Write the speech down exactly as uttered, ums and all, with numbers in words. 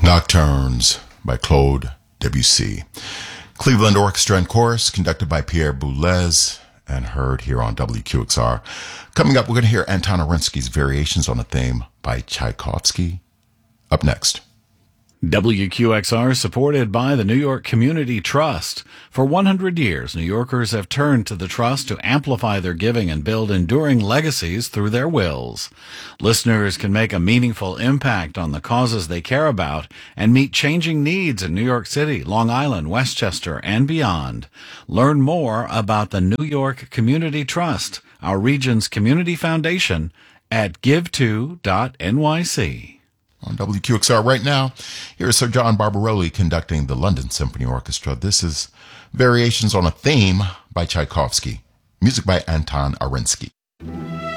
Nocturnes by Claude Debussy. Cleveland Orchestra and Chorus, conducted by Pierre Boulez, and heard here on W Q X R. Coming up, we're going to hear Anton Arinsky's Variations on a Theme by Tchaikovsky. Up next. W Q X R is supported by the New York Community Trust. For one hundred years, New Yorkers have turned to the Trust to amplify their giving and build enduring legacies through their wills. Listeners can make a meaningful impact on the causes they care about and meet changing needs in New York City, Long Island, Westchester, and beyond. Learn more about the New York Community Trust, our region's community foundation, at give to dot N Y C. On W Q X R right now, here is Sir John Barbaroli conducting the London Symphony Orchestra. This is Variations on a Theme by Tchaikovsky. Music by Anton Arinsky.